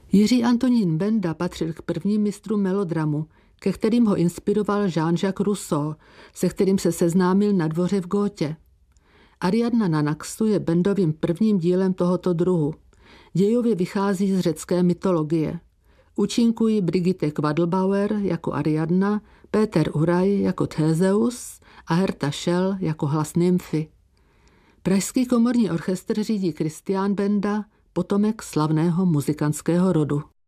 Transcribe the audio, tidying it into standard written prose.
Jiří Antonín Benda patřil k prvním mistrům melodramu, ke kterým ho inspiroval Jean-Jacques Rousseau, se kterým se seznámil na dvoře v Gótě. Ariadna na Naxtu je Bendovým prvním dílem tohoto druhu. Dějově vychází z řecké mytologie. Účinkují Brigitte Quadlbauer jako Ariadna, Péter Uraj jako Theseus a Herta Schell jako hlas nymfy. Pražský komorní orchestr řídí Christian Benda, potomek slavného muzikantského rodu.